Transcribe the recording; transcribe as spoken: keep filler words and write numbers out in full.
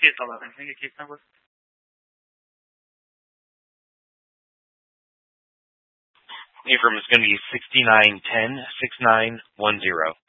case eleven. Can I get case number? Name firm is going to be sixty-nine ten six nine one zero.